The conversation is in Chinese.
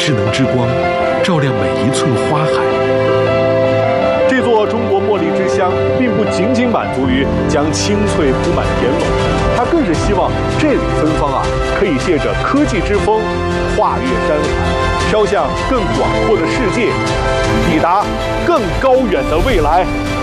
智能之光，照亮每一寸花海。 这座中国茉莉之乡，并不仅仅满足于将青翠铺满田垄，它更是希望这里芬芳可以借着科技之风，跨越山海，飘向更广阔的世界，抵达更高远的未来。